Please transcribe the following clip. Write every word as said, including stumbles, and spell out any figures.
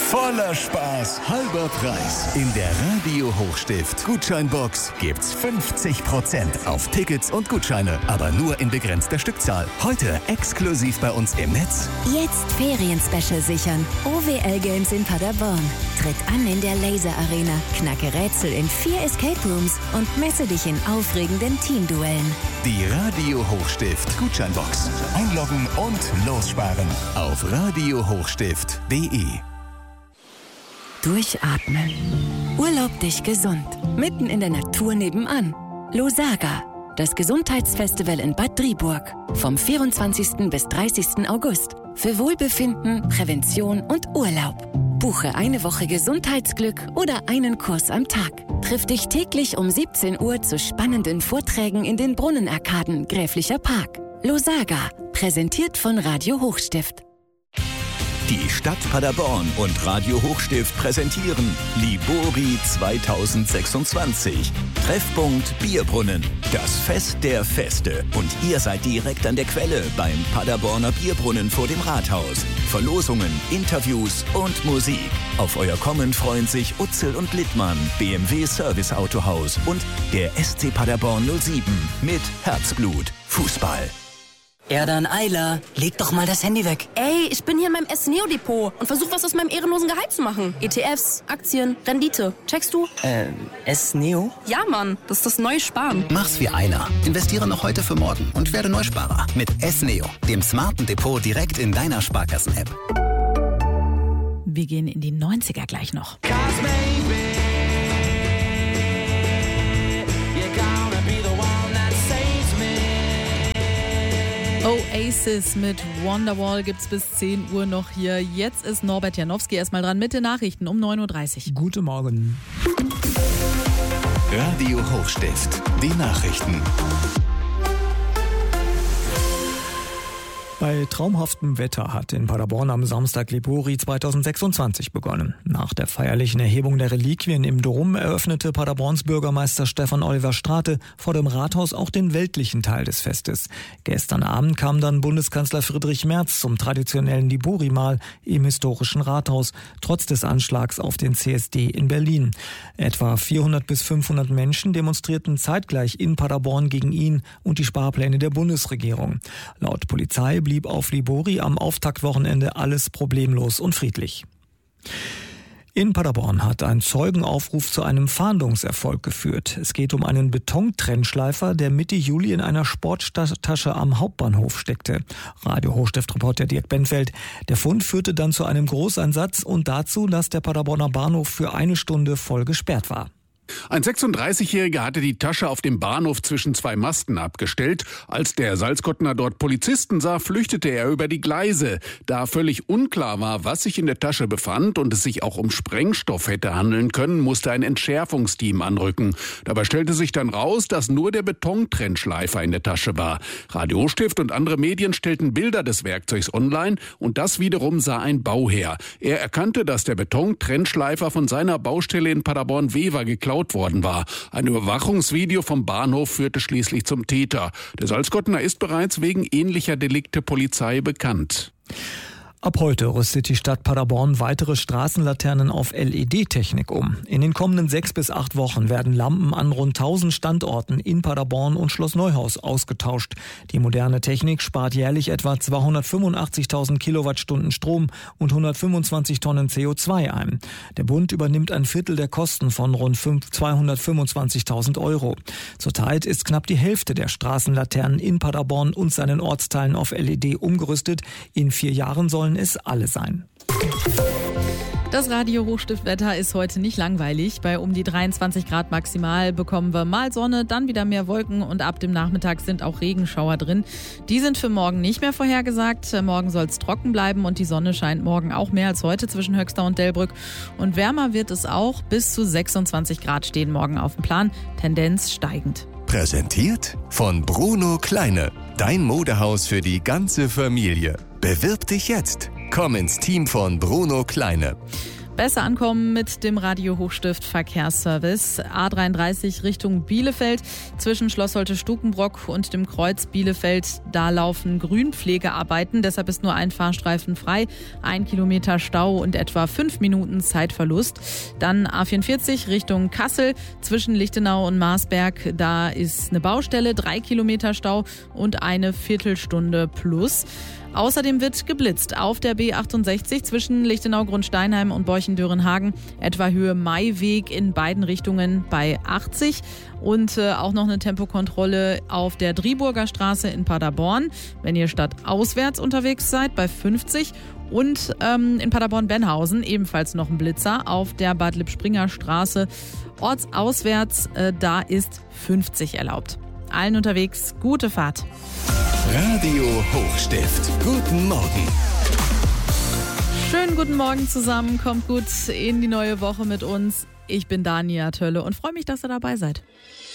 Voller Spaß, halber Preis. In der Radio Hochstift Gutscheinbox gibt's fünfzig Prozent auf Tickets und Gutscheine, aber nur in begrenzter Stückzahl. Heute exklusiv bei uns im Netz. Jetzt Ferien-Special sichern. O W L Games in Paderborn. Tritt an in der Laser Arena, knacke Rätsel in vier Escape Rooms und messe dich in aufregenden Teamduellen. Die Radio Hochstift Gutscheinbox. Einloggen und lossparen auf radio hochstift punkt de. Durchatmen. Urlaub dich gesund. Mitten in der Natur nebenan. Losaga. Das Gesundheitsfestival in Bad Driburg. Vom vierundzwanzigsten bis dreißigsten August. Für Wohlbefinden, Prävention und Urlaub. Buche eine Woche Gesundheitsglück oder einen Kurs am Tag. Triff dich täglich um siebzehn Uhr zu spannenden Vorträgen in den Brunnenarkaden Gräflicher Park. Losaga. Präsentiert von Radio Hochstift. Die Stadt Paderborn und Radio Hochstift präsentieren Libori zweitausendsechsundzwanzig. Treffpunkt Bierbrunnen. Das Fest der Feste. Und ihr seid direkt an der Quelle beim Paderborner Bierbrunnen vor dem Rathaus. Verlosungen, Interviews und Musik. Auf euer Kommen freuen sich Utzel und Littmann, B M W Service Autohaus und der S C Paderborn null sieben mit Herzblut Fußball. Erdan Eiler, leg doch mal das Handy weg. Ey, ich bin hier in meinem S-Neo-Depot und versuche was aus meinem ehrenlosen Gehalt zu machen. E T Fs, Aktien, Rendite. Checkst du? Äh, S-Neo? Ja, Mann, das ist das neue Sparen. Mach's wie Eiler. Investiere noch heute für morgen und werde Neusparer. Mit S-Neo, dem smarten Depot direkt in deiner Sparkassen-App. Wir gehen in die neunziger gleich noch. Oasis mit Wonderwall gibt's bis zehn Uhr noch hier. Jetzt ist Norbert Janowski erstmal dran mit den Nachrichten um neun Uhr dreißig. Guten Morgen. Radio Hochstift, die Nachrichten. Bei traumhaftem Wetter hat in Paderborn am Samstag Libori zweitausendsechsundzwanzig begonnen. Nach der feierlichen Erhebung der Reliquien im Dom eröffnete Paderborns Bürgermeister Stefan Oliver Strate vor dem Rathaus auch den weltlichen Teil des Festes. Gestern Abend kam dann Bundeskanzler Friedrich Merz zum traditionellen Libori-Mahl im historischen Rathaus, trotz des Anschlags auf den C S D in Berlin. Etwa vierhundert bis fünfhundert Menschen demonstrierten zeitgleich in Paderborn gegen ihn und die Sparpläne der Bundesregierung. Laut Polizei blieb auf Libori am Auftaktwochenende alles problemlos und friedlich. In Paderborn hat ein Zeugenaufruf zu einem Fahndungserfolg geführt. Es geht um einen Betontrennschleifer, der Mitte Juli in einer Sporttasche am Hauptbahnhof steckte. Radio Hochstift-Reporter Dirk Benfeld. Der Fund führte dann zu einem Großeinsatz und dazu, dass der Paderborner Bahnhof für eine Stunde voll gesperrt war. Ein sechsunddreißigjähriger hatte die Tasche auf dem Bahnhof zwischen zwei Masten abgestellt. Als der Salzkottner dort Polizisten sah, flüchtete er über die Gleise. Da völlig unklar war, was sich in der Tasche befand und es sich auch um Sprengstoff hätte handeln können, musste ein Entschärfungsteam anrücken. Dabei stellte sich dann raus, dass nur der Betontrennschleifer in der Tasche war. Radio Hochstift und andere Medien stellten Bilder des Werkzeugs online und das wiederum sah ein Bauherr. Er erkannte, dass der Betontrennschleifer von seiner Baustelle in Paderborn-Wever geklaut worden war. Ein Überwachungsvideo vom Bahnhof führte schließlich zum Täter. Der Salzkottner ist bereits wegen ähnlicher Delikte Polizei bekannt. Ab heute rüstet die Stadt Paderborn weitere Straßenlaternen auf L E D-Technik um. In den kommenden sechs bis acht Wochen werden Lampen an rund tausend Standorten in Paderborn und Schloss Neuhaus ausgetauscht. Die moderne Technik spart jährlich etwa zweihundertfünfundachtzigtausend Kilowattstunden Strom und hundertfünfundzwanzig Tonnen C O zwei ein. Der Bund übernimmt ein Viertel der Kosten von rund zweihundertfünfundzwanzigtausend Euro. Zurzeit ist knapp die Hälfte der Straßenlaternen in Paderborn und seinen Ortsteilen auf L E D umgerüstet. In vier Jahren sollen es alle sein. Das Radio Hochstiftwetter ist heute nicht langweilig. Bei um die dreiundzwanzig Grad maximal bekommen wir mal Sonne, dann wieder mehr Wolken und ab dem Nachmittag sind auch Regenschauer drin. Die sind für morgen nicht mehr vorhergesagt. Morgen soll es trocken bleiben und die Sonne scheint morgen auch mehr als heute zwischen Höxter und Delbrück. Und wärmer wird es auch. Bis zu sechsundzwanzig Grad stehen morgen auf dem Plan. Tendenz steigend. Präsentiert von Bruno Kleine. Dein Modehaus für die ganze Familie. Bewirb dich jetzt. Komm ins Team von Bruno Kleine. Besser ankommen mit dem Radio Hochstift Verkehrsservice. A dreiunddreißig Richtung Bielefeld zwischen Schloss Holte-Stukenbrock und dem Kreuz Bielefeld. Da laufen Grünpflegearbeiten, deshalb ist nur ein Fahrstreifen frei. Ein Kilometer Stau und etwa fünf Minuten Zeitverlust. Dann A vierundvierzig Richtung Kassel zwischen Lichtenau und Marsberg. Da ist eine Baustelle, drei Kilometer Stau und eine Viertelstunde plus. Außerdem wird geblitzt auf der B achtundsechzig zwischen Lichtenau-Grundsteinheim und Borchen-Dörenhagen, etwa Höhe Maiweg in beiden Richtungen bei achtzig. Und äh, auch noch eine Tempokontrolle auf der Driburger Straße in Paderborn, wenn ihr stadtauswärts unterwegs seid, bei fünfzig. Und ähm, in Paderborn-Benhausen ebenfalls noch ein Blitzer auf der Bad Lippspringer Straße. Ortsauswärts, äh, da ist fünfzig erlaubt. Allen unterwegs, gute Fahrt. Radio Hochstift. Guten Morgen. Schönen guten Morgen zusammen. Kommt gut in die neue Woche mit uns. Ich bin Dania Tölle und freue mich, dass ihr dabei seid.